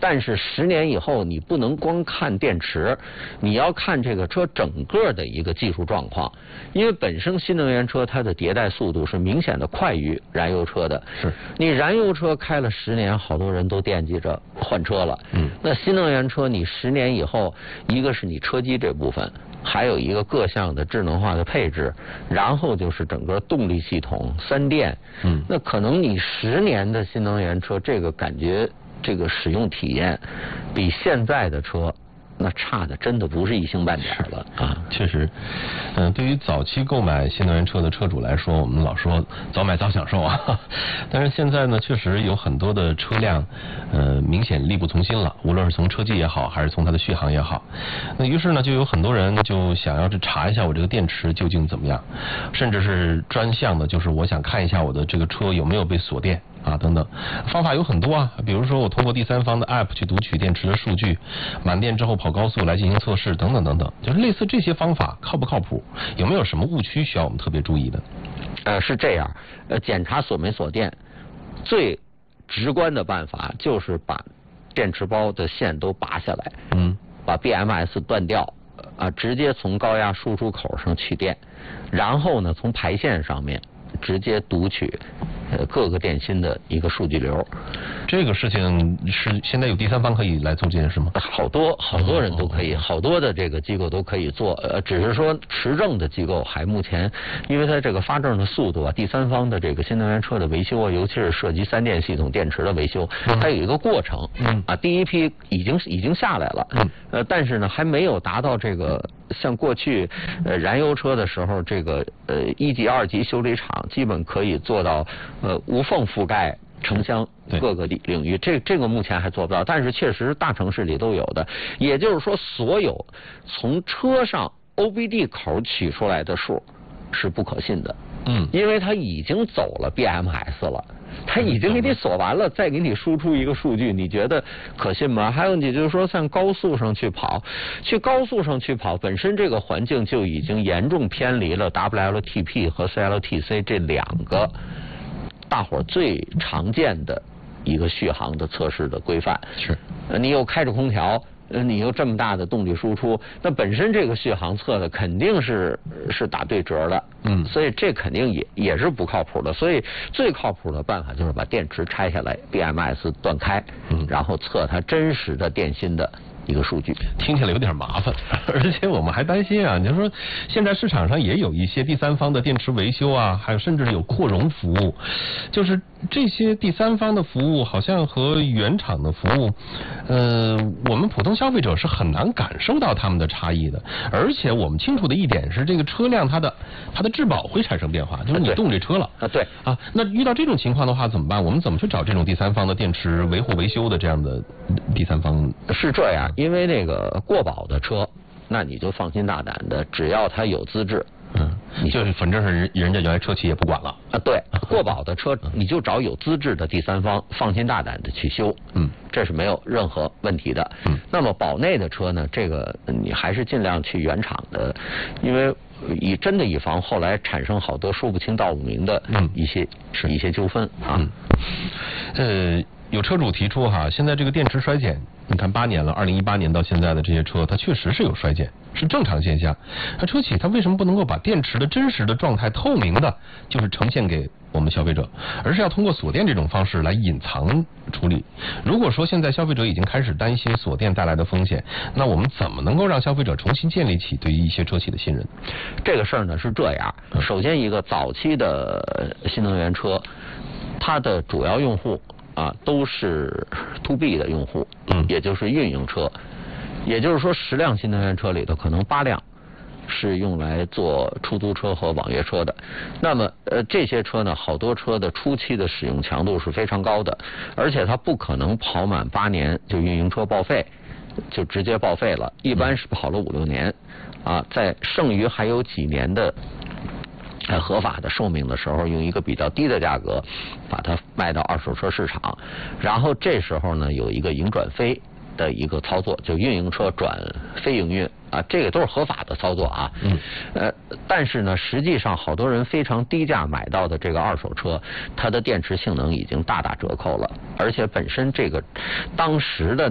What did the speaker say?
但是10年以后你不能光看电池，你要看这个车整个的一个技术状况，因为本身新能源车它的迭代速度是明显的快于燃油车的。 是你燃油车开了10年，好多人都惦记着换车了。那新能源车你10年以后，一个是你车机这部分，还有一个各项的智能化的配置，然后就是整个动力系统、3电。那可能你10年的新能源车，这个感觉，这个使用体验，比现在的车那差的真的不是一星半点了啊！ 确实，对于早期购买新能源车的车主来说，我们老说早买早享受啊。但是现在呢，确实有很多的车辆，明显力不从心了，无论是从车机也好，还是从它的续航也好。那于是呢，就有很多人就想要去查一下我这个电池究竟怎么样，甚至是专项的，就是我想看一下我的这个车有没有被锁电。等等，方法有很多啊，比如说我通过第三方的 App 去读取电池的数据，满电之后跑高速来进行测试，等等等等，就是类似这些方法靠不靠谱？有没有什么误区需要我们特别注意的？ 是这样，检查锁没锁电，最直观的办法就是把电池包的线都拔下来，把 BMS 断掉，直接从高压输出口上取电，然后呢，从排线上面直接读取各个电芯的一个数据流。 这个事情是现在有第三方可以来做这件事吗？ 好多人都可以，好多的这个机构都可以做，只是说持证的机构还目前，因为它这个发证的速度啊，第三方的这个新能源车的维修啊，尤其是涉及3电系统电池的维修，它有一个过程。第一批已经下来了，但是呢还没有达到这个像过去燃油车的时候，这个1级2级修理厂基本可以做到无缝覆盖城乡各个领域，这个目前还做不到，但是确实大城市里都有的。也就是说，所有从车上 OBD 口取出来的数是不可信的，因为它已经走了 BMS 了，它已经给你锁完了，再给你输出一个数据，你觉得可信吗？还有你就是说，像高速上去跑，本身这个环境就已经严重偏离了 WLTP 和 CLTC 这2个大伙最常见的一个续航的测试的规范。 是， 你又开着空调，你又这么大的动力输出，那本身这个续航测的肯定是打对折的，所以这肯定也是不靠谱的。所以最靠谱的办法就是把电池拆下来 ，BMS 断开，然后测它真实的电芯的一个数据。 听起来有点麻烦，而且我们还担心啊，你说现在市场上也有一些第三方的电池维修啊，还有甚至有扩容服务，就是这些第三方的服务好像和原厂的服务，我们普通消费者是很难感受到他们的差异的。而且我们清楚的一点是，这个车辆它的质保会产生变化，就是你动这车了对啊， 那遇到这种情况的话怎么办？我们怎么去找这种第三方的电池维护维修的这样的第三方？ 是这样，因为那个过保的车，那你就放心大胆的，只要它有资质， 就是反正是人家原来车企也不管了对，过保的车你就找有资质的第三方，放心大胆的去修，这是没有任何问题的。那么保内的车呢，这个你还是尽量去原厂的，因为以防后来产生好多说不清道不明的一些纠纷啊。 有车主提出现在这个电池衰减，你看8年了，2018年到现在的这些车，它确实是有衰减，是正常现象。那车企它为什么不能够把电池的真实的状态透明的，就是呈现给我们消费者，而是要通过锁电这种方式来隐藏处理？如果说现在消费者已经开始担心锁电带来的风险，那我们怎么能够让消费者重新建立起对于一些车企的信任？ 这个事儿呢是这样，首先一个早期的新能源车，它的主要用户都是 to B 的用户，也就是运营车，也就是说10辆新能源车里头可能8辆是用来做出租车和网约车的。那么这些车呢，好多车的初期的使用强度是非常高的，而且它不可能跑满8年就运营车报废，就直接报废了，一般是跑了5、6年在剩余还有几年的合法的寿命的时候，用一个比较低的价格把它卖到二手车市场，然后这时候呢有一个营转非的一个操作，就运营车转非营运这个都是合法的操作但是呢实际上好多人非常低价买到的这个二手车，它的电池性能已经大打折扣了，而且本身这个当时的